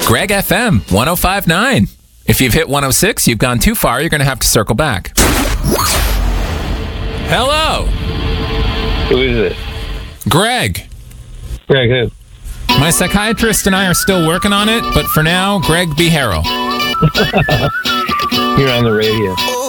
Greg FM 105.9. If you've hit 106, you've gone too far. You're going to have to circle back. Hello. Who is it? Greg. Greg who? My psychiatrist and I are still working on it, but for now, Greg B. Harrell. You're on the radio.